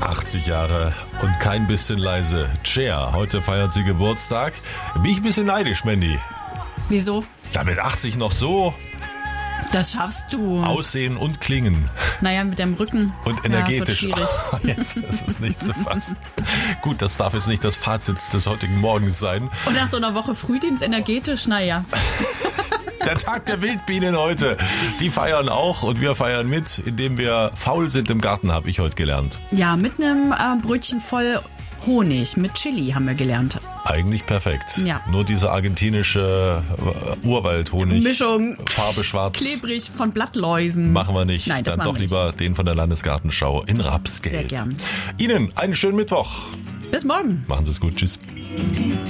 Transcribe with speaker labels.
Speaker 1: 80 Jahre und kein bisschen leise. Cher, heute feiert sie Geburtstag. Bin ich ein bisschen neidisch, Mandy.
Speaker 2: Wieso?
Speaker 1: Da mit 80 noch so
Speaker 2: Das schaffst du.
Speaker 1: aussehen und klingen.
Speaker 2: Naja, mit deinem Rücken.
Speaker 1: Und energetisch.
Speaker 2: Ja, das wird schwierig.
Speaker 1: Jetzt ist es nicht zu fassen. Gut, das darf jetzt nicht das Fazit des heutigen Morgens sein.
Speaker 2: Und nach so einer Woche Frühdienst energetisch, naja.
Speaker 1: Der Tag der Wildbienen heute. Die feiern auch und wir feiern mit, indem wir faul sind im Garten, habe ich heute gelernt.
Speaker 2: Ja, mit einem Brötchen voll Honig, mit Chili haben wir gelernt.
Speaker 1: Eigentlich perfekt.
Speaker 2: Ja.
Speaker 1: Nur diese argentinische Urwaldhonig.
Speaker 2: Mischung.
Speaker 1: Farbe schwarz.
Speaker 2: Klebrig von Blattläusen.
Speaker 1: Machen wir nicht.
Speaker 2: Nein, das
Speaker 1: Dann
Speaker 2: machen
Speaker 1: doch
Speaker 2: wir nicht.
Speaker 1: lieber den von der Landesgartenschau in Rapsgelb.
Speaker 2: Sehr gern.
Speaker 1: Ihnen einen schönen Mittwoch.
Speaker 2: Bis morgen.
Speaker 1: Machen Sie es gut. Tschüss.